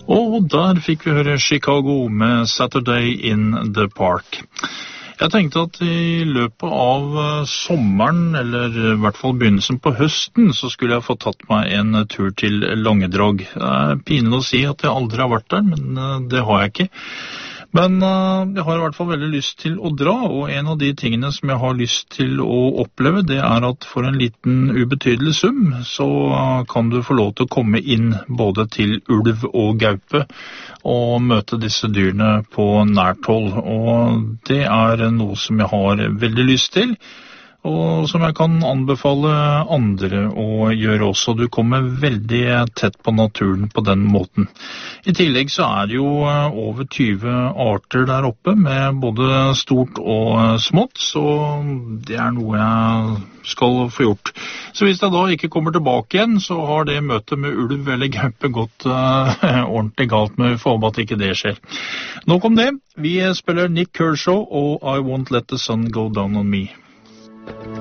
Og der fikk vi høre Chicago med Saturday in the Park. Jeg tenkte at i løpet av sommeren, eller i hvert fall begynnelsen på høsten, så skulle jeg få tatt meg en tur til Langedrag. Det pinlig å si at jeg aldri har vært der, men det har jeg ikke. Men jeg har i hvert fall veldig lyst til å dra, og en av de tingene som jeg har lyst til å oppleve, det er at for en liten ubetydelig sum, så kan du få lov til å komme inn både til ulv og gaupe, og møte disse dyrene på nært hold. Og det er noe som jeg har veldig lyst til, og som jeg kan anbefale andre å gjøre også. Du kommer veldig tett på naturen på den måten. I tillegg så er det jo over 20 arter der oppe, med både stort og smått, så det er noe jeg skal få gjort. Så hvis jeg da ikke kommer tilbake igjen, så har det møtet med ulv eller gaupe gått ordentlig galt, men vi får håpe at ikke det skjer. Nok om det. Vi spiller Nick Kershaw og I Won't Let the Sun Go Down on Me.